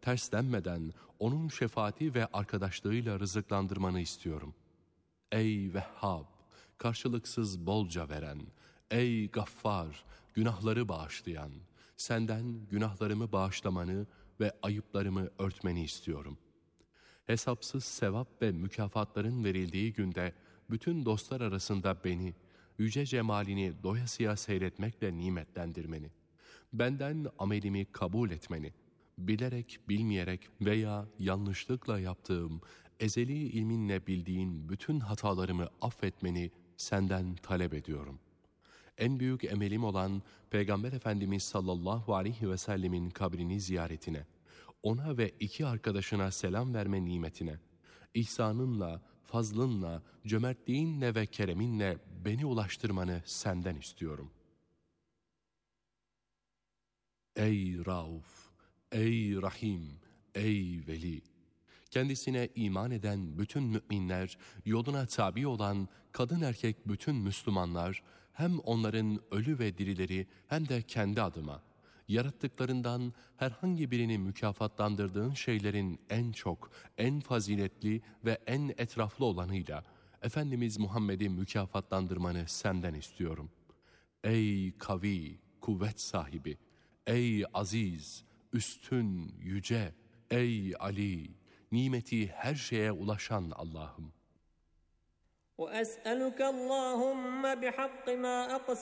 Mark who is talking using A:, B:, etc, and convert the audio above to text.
A: terslenmeden onun şefaati ve arkadaşlığıyla rızıklandırmanı istiyorum. Ey Vehhab, karşılıksız bolca veren, ey Gaffar, günahları bağışlayan, senden günahlarımı bağışlamanı ve ayıplarımı örtmeni istiyorum. Hesapsız sevap ve mükafatların verildiği günde bütün dostlar arasında beni, yüce cemalini doyasıya seyretmekle nimetlendirmeni, benden amelimi kabul etmeni, bilerek, bilmeyerek veya yanlışlıkla yaptığım, ezeli ilminle bildiğin bütün hatalarımı affetmeni senden talep ediyorum. En büyük emelim olan Peygamber Efendimiz sallallahu aleyhi ve sellemin kabrini ziyaretine, ona ve iki arkadaşına selam verme nimetine, ihsanınla, fazlınla, cömertliğinle ve kereminle beni ulaştırmanı senden istiyorum. Ey Rauf, ey Rahim, ey Veli! Kendisine iman eden bütün müminler, yoluna tabi olan kadın erkek bütün Müslümanlar, hem onların ölü ve dirileri hem de kendi adıma, yarattıklarından herhangi birini mükafatlandırdığın şeylerin en çok, en faziletli ve en etraflı olanıyla, Efendimiz Muhammed'i mükafatlandırmanı senden istiyorum. Ey kavi, kuvvet sahibi! Ey aziz, üstün, yüce! Ey Ali! Nimeti her şeye ulaşan Allah'ım.
B: وَأَسْأَلُكَ اللّٰهُمَّ بِحَقِّ مَا